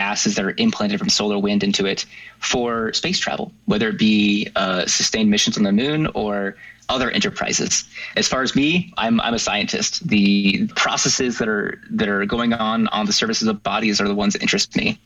gases that are implanted from solar wind into it for space travel, whether it be sustained missions on the moon or other enterprises. As far as me, I'm a scientist. The processes that are going on the surfaces of bodies are the ones that interest me.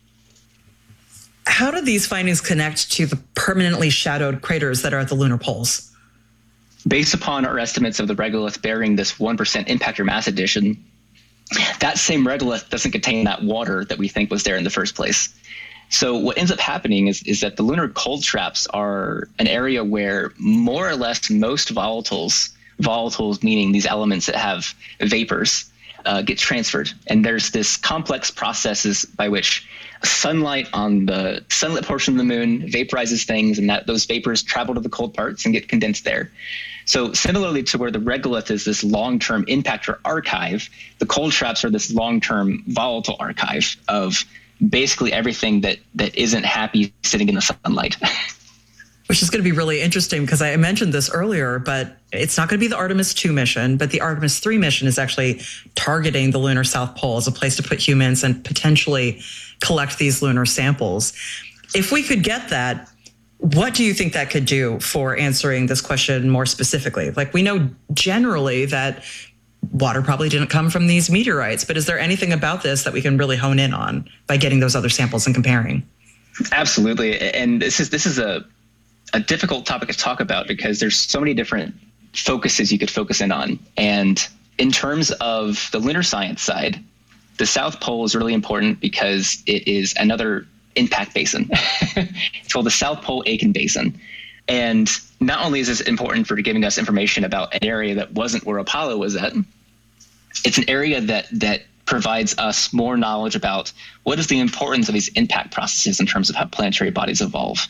How do these findings connect to the permanently shadowed craters that are at the lunar poles? Based upon our estimates of the regolith bearing this 1% impactor mass addition, that same regolith doesn't contain that water that we think was there in the first place. So what ends up happening is that the lunar cold traps are an area where more or less most volatiles meaning these elements that have vapors, get transferred. And there's this complex processes by which sunlight on the sunlit portion of the moon vaporizes things, and that those vapors travel to the cold parts and get condensed there. So similarly to where the regolith is this long-term impactor archive, the cold traps are this long-term volatile archive of basically everything that isn't happy sitting in the sunlight. Which is going to be really interesting because I mentioned this earlier, but it's not going to be the Artemis 2 mission, but the Artemis 3 mission is actually targeting the lunar South Pole as a place to put humans and potentially collect these lunar samples. If we could get that, what do you think that could do for answering this question more specifically? Like, we know generally that water probably didn't come from these meteorites, but is there anything about this that we can really hone in on by getting those other samples and comparing? Absolutely. And this is a difficult topic to talk about because there's so many different focuses you could focus in on. And in terms of the lunar science side, the South Pole is really important because it is another impact basin. It's called the South Pole Aitken Basin. And not only is this important for giving us information about an area that wasn't where Apollo was at, it's an area that provides us more knowledge about what is the importance of these impact processes in terms of how planetary bodies evolve.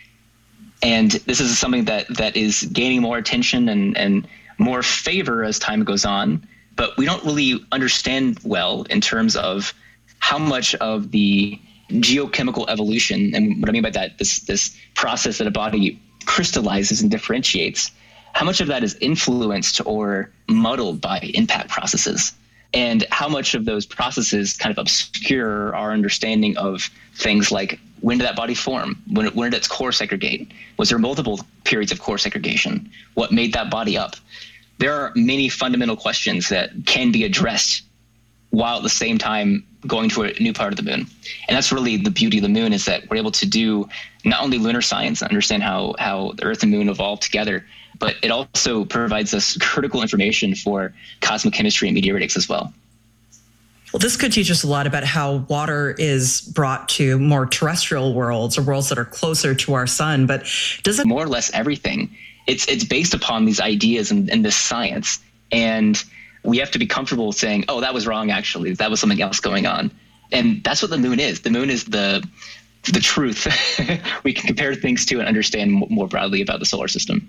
And this is something that is gaining more attention and more favor as time goes on, but we don't really understand well in terms of how much of the geochemical evolution, and what I mean by that, this process that a body crystallizes and differentiates, how much of that is influenced or muddled by impact processes, and how much of those processes kind of obscure our understanding of things like when did that body form? When did its core segregate? Was there multiple periods of core segregation? What made that body up? There are many fundamental questions that can be addressed while at the same time going to a new part of the moon. And that's really the beauty of the moon, is that we're able to do not only lunar science and understand how the Earth and moon evolved together, but it also provides us critical information for cosmic chemistry and meteoritics as well. Well, this could teach us a lot about how water is brought to more terrestrial worlds or worlds that are closer to our sun. But does it more or less everything? It's based upon these ideas and this science. And we have to be comfortable saying, oh, that was wrong, actually. That was something else going on. And that's what the moon is. The moon is the truth we can compare things to and understand more broadly about the solar system.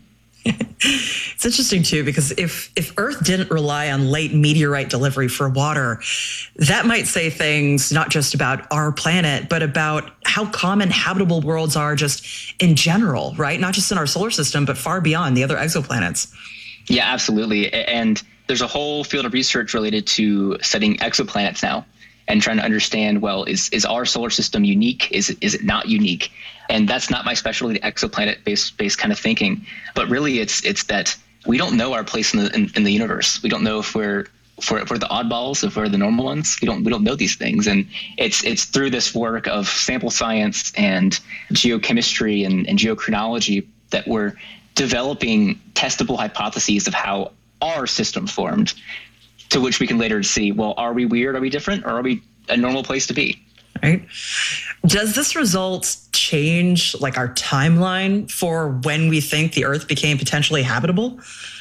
It's interesting, too, because if Earth didn't rely on late meteorite delivery for water, that might say things not just about our planet, but about how common habitable worlds are just in general, right? Not just in our solar system, but far beyond the other exoplanets. Yeah, absolutely. And there's a whole field of research related to studying exoplanets now and trying to understand, well, is our solar system unique? Is it not unique? And that's not my specialty, exoplanet-based kind of thinking. But really, it's that we don't know our place in the universe. We don't know if we're the oddballs, if we're the normal ones. We don't know these things. And it's through this work of sample science and geochemistry and geochronology that we're developing testable hypotheses of how our system formed, to which we can later see, well, are we weird? Are we different? Or are we a normal place to be? Right. Does this result change like our timeline for when we think the Earth became potentially habitable?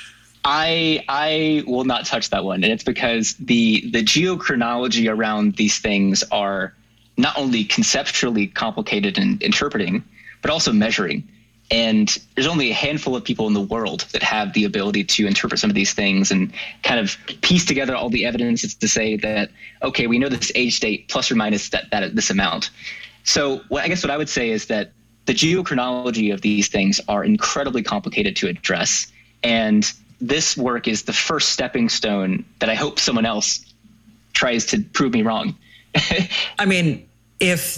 I will not touch that one. And it's because the geochronology around these things are not only conceptually complicated in interpreting, but also measuring. And there's only a handful of people in the world that have the ability to interpret some of these things and kind of piece together all the evidence to say that, okay, we know this age state plus or minus that this amount. So I guess what I would say is that the geochronology of these things are incredibly complicated to address. And this work is the first stepping stone that I hope someone else tries to prove me wrong. I mean, if